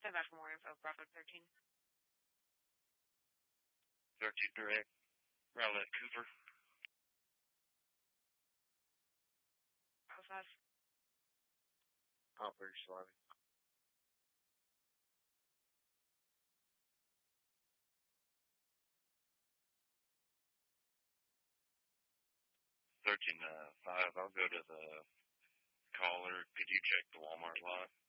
Stand by for more info. Bravo 13. 13 direct. Rowlett Cooper. Bravo 5. Operator Slavi. 13-5. I'll go to the caller. Could you check the Walmart lot?